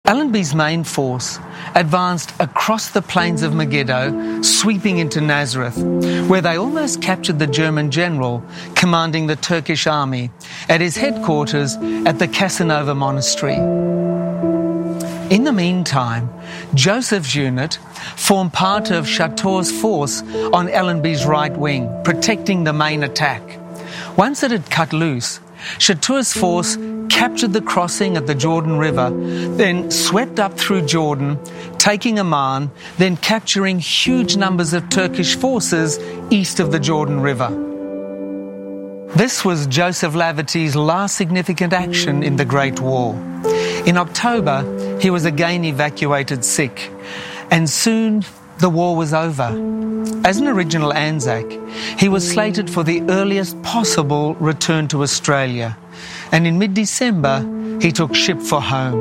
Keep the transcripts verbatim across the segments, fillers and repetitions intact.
Allenby's main force advanced across the plains of Megiddo, sweeping into Nazareth, where they almost captured the German general commanding the Turkish army at his headquarters at the Casanova Monastery. In the meantime, Joseph's unit formed part of Chatour's force on Allenby's right wing, protecting the main attack. Once it had cut loose, Chatour's force captured the crossing at the Jordan River, then swept up through Jordan, taking Amman, then capturing huge numbers of Turkish forces east of the Jordan River. This was Joseph Laverty's last significant action in the Great War. In October, he was again evacuated sick, and soon the war was over. As an original Anzac, he was slated for the earliest possible return to Australia, and in mid-December, he took ship for home.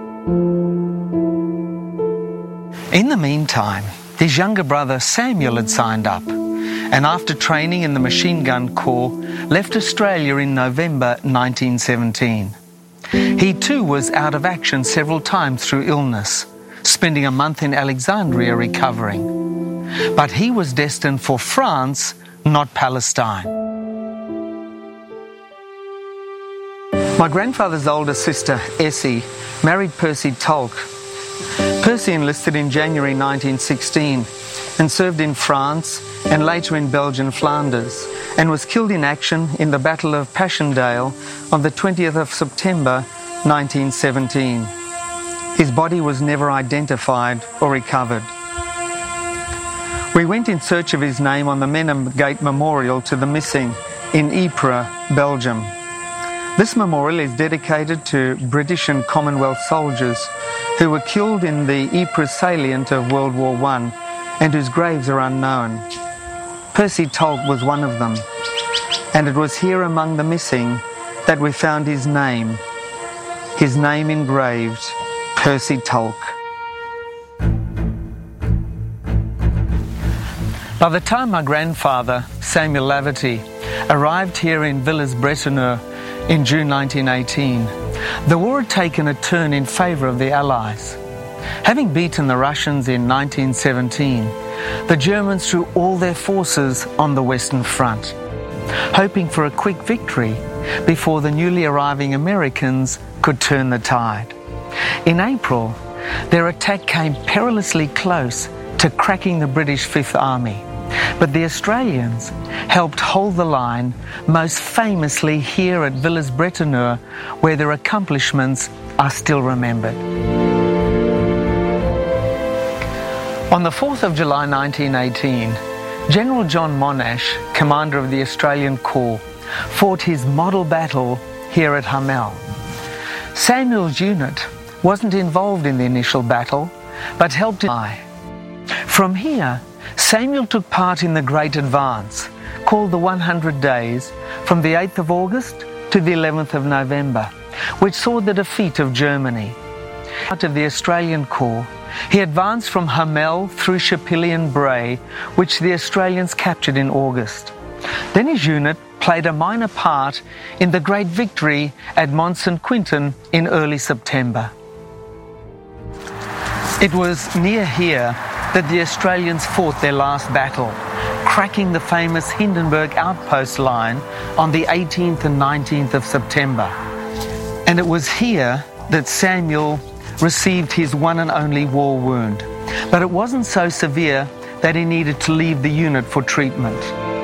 In the meantime, his younger brother Samuel had signed up, and after training in the Machine Gun Corps, left Australia in November nineteen seventeen. He too was out of action several times through illness, spending a month in Alexandria recovering. But he was destined for France, not Palestine. My grandfather's older sister, Essie, married Percy Tolk. Percy enlisted in January nineteen sixteen and served in France and later in Belgian Flanders, and was killed in action in the Battle of Passchendaele on the twentieth of September nineteen seventeen. His body was never identified or recovered. We went in search of his name on the Menem Gate Memorial to the Missing in Ypres, Belgium. This memorial is dedicated to British and Commonwealth soldiers who were killed in the Ypres salient of World War One and whose graves are unknown. Percy Tolk was one of them, and it was here among the missing that we found his name, his name engraved, Percy Tolk. By the time my grandfather, Samuel Laverty, arrived here in Villers-Bretonneux in June nineteen eighteen, the war had taken a turn in favour of the Allies. Having beaten the Russians in nineteen seventeen, the Germans threw all their forces on the Western Front, hoping for a quick victory before the newly arriving Americans could turn the tide. In April, their attack came perilously close to cracking the British Fifth Army, but the Australians helped hold the line, most famously here at Villers-Bretonneux, where their accomplishments are still remembered. On the fourth of July nineteen eighteen, General John Monash, commander of the Australian Corps, fought his model battle here at Hamel. Samuel's unit wasn't involved in the initial battle, but helped him. From here, Samuel took part in the Great Advance, called the one hundred days, from the eighth of August to the eleventh of November, which saw the defeat of Germany. Part of the Australian Corps, he advanced from Hamel through Chapillion Bray, which the Australians captured in August. Then his unit played a minor part in the great victory at Mont Saint Quentin in early September. It was near here that the Australians fought their last battle, cracking the famous Hindenburg outpost line on the eighteenth and nineteenth of September. And it was here that Samuel received his one and only war wound, but it wasn't so severe that he needed to leave the unit for treatment.